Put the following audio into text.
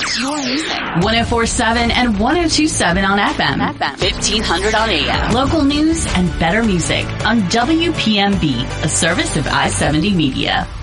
It's your music. 104.7 and 102.7 on FM. 1500 on AM. Local news and better music on WPMB, a service of I-70 Media.